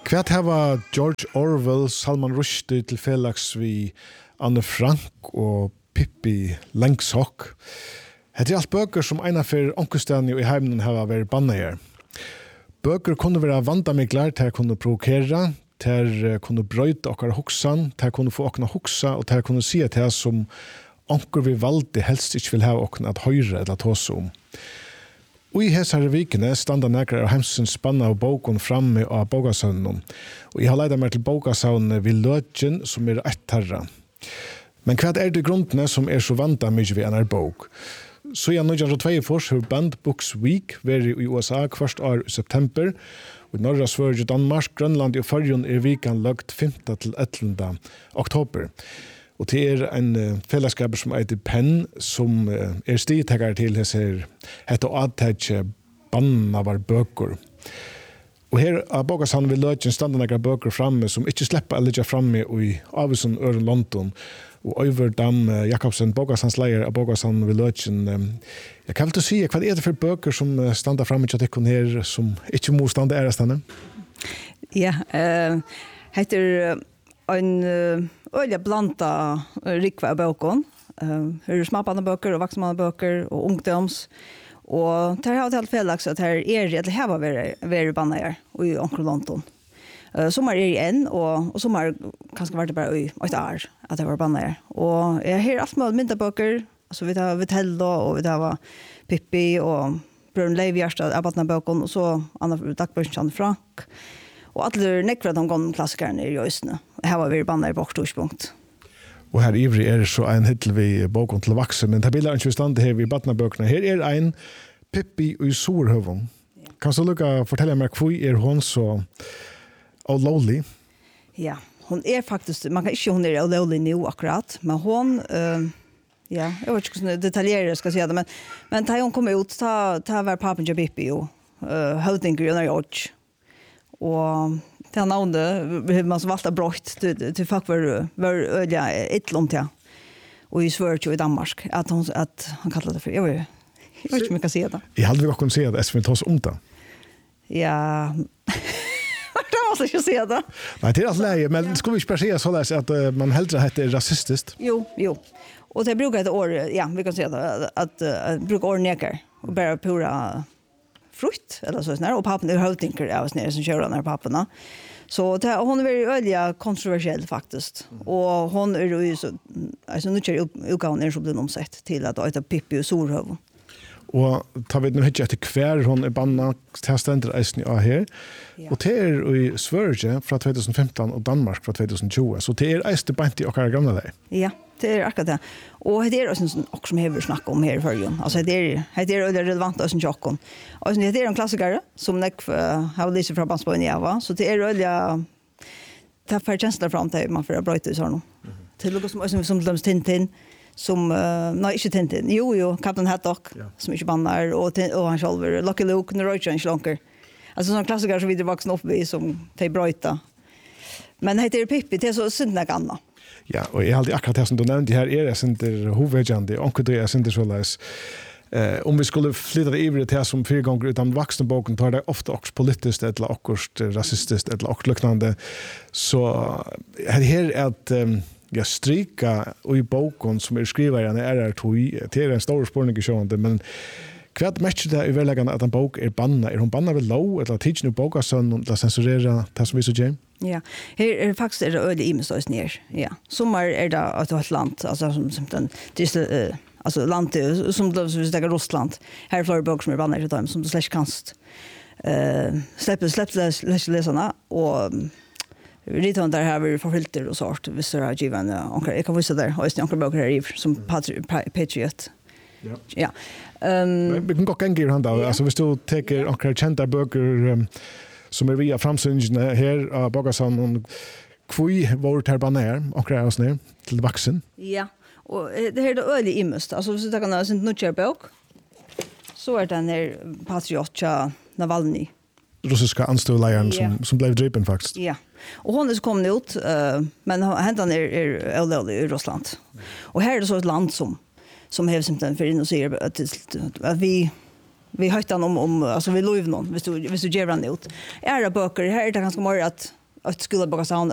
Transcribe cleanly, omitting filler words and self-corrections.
Kvært hava George Orwell, Salman Rushdie til felags vi Anne Frank og Pippi Langsock. Det alt bøker som ena for onkustene i heimen hava vært bannager. Bøker kunne være vandamiglar, ter kunne provokera, ter kunne brøyta okkar hoksan, ter kunne få okkar hoksa, og ter kunne si at det som onkur vi valde helst ikke vil ha okkar at høyre eller tåse om. Og i hesare vikene standa nekrar av hemsens spanna av boken framme av bogasaunen. Og jeg har leidt meg til bogasaunen ved løtjen som ettarra. Men hva det grunnene som så vanta mye ved en bok? Så i 1942 har Banned Books Week vært i USA hvert år i september, og i Norra Sverige, Danmark, Grønland og Færøyene viken lagt 5. til 11. oktober. Og det en fellesskap som heter PEN, som stigtekkere til hette adtetje banna var bøker. Og her av bogasaunen vil løtjen standa nekra bøker framme som ikke slipper å ligge framme i Avison Øren London. Og Øyver Dam Jakobsen, bogasansleier av bogasaunen vil løtjen. Jeg kan vel til å si, hva det for bøker som standa framme til dekken her, som ikke må standa ærestane? Ja, heter en øyelig blanda rikva av bøkene. Her smappande bøker og vaksmande bøker og ungdoms. Og det har alt felags at her eller her var vært bannager i Onkel London. Sommar i en, og sommar kanskje var det bare i 8 år at det var bannager. Og jeg har alt med mindre bøker, altså vi tar Vitello, og vi tar Pippi, og Brøn Leivhjärstad av bøkene, og så Anna Dagbjørn Frank. Og alle nekvar de gamle klassikerne i Østene. Her var vi bannager på Oktorspunkt. Og her ivrig det så en hittel vi boken til vakse, men det bilder ikke vi stand her i badnabøkene. Her en Pippi i Sorhøven. Kan du lukka fortelle meg hvor hun så lovlig? Ja, hun faktisk, man kan ikke hun lovlig nå akkurat, men hun, ja, jeg vet ikke hvordan detaljerer skal si det, men da hun kom ut, da var papen til Pippi jo, høvdinger under George. Og det er navnet man som valgte brøtt til folk var øyelig etterlom til. Og i Sverige og i Danmark, at han kallet det for. Jeg vet ikke om jeg kan si det. Jeg hadde ikke kunnet si det, jeg vil ta oss om det. Ja, det måtte ikke si det. Nei, det alt leie, men skulle vi ikke bare si sånn at man heldre heter rasistisk? Jo. Og det bruker et år, ja, vi kan si det, at bruker år neker, og bare pura frukt eller så snär och pappan höldinker av snär som kör den papporna. Så det hon är väldigt öliga kontroversiell faktiskt. Och hon ju så alltså nu kör utgåvan som den omsett till att äta Pippi och Sorhöv. Och tar vi nu hit till kvar hon banna testenter isen ja här. Och det i Sverige från 2015 och Danmark från 2020. Så det är bänt i och gamla där. Ja. Det akkurat det. Og det også som hever snakket om her i førgen. Altså, det relevant også til åkken. Og det en klassiker som jeg har lyst fra Bandsbøyen i Ava. Så det øyelig det for tjenester frem til man får brøyte i sånn. Til noe som døms Tintin, som, nei, ikke Tintin. Jo, Captain Haddock, som ikke banner, og han selv, Lucky Luke, Nerøytjen, ikke lanker. Altså sånne klassikere som vi er voksen opp i, som de brøyte. Men det heter Pippi, det så synd jeg annet. Ja, og jeg har akkurat det som du nevnte her, jeg synder hovedgjende, og det synder så løs. Om vi skulle flytta det ivrig til som 4 ganger utan vaksne boken, tar det ofte også politisk, eller akkurat rasistisk, eller akkurat luknande. Så her at stryka i boken som skriveren det en stor spørning i sjående, men hva matcher det i verleggen at en bok banna? Hun banna ved lov, eller tidsen i boka, eller sensurera det som vi så gjør? Ja, her faktisk det øyelig imestøys ned. Ja, sommer det et land, altså som den alltså landet som det så det Russland. Här är Florida som bannar till dem som det slash kanst. Släpps läsarna och riton där har vi förfilter och sort visst given onkel jag kan visa där och onkel böcker här som Patriot. Ja. Vi kan gå en hand av alltså vi står tar onkel kända böcker som via framsynen här av Bogasan kvui vart här bannar onkel oss ner till vuxen. Ja. Och det här är det öliga imust. Alltså så det kan ha sin nutcherbok. Så den här Patriot Navalny. Russiska anstålaren som blev driven faktiskt. Ja. Och hon är så kom ut men han är i Ryssland. Och här är det så ett land som har symptom för in och säger att vi vi hört han om alltså vi lov någon, hvis du ger han ut. Är det böcker här är det ganska mer att skolbokasavn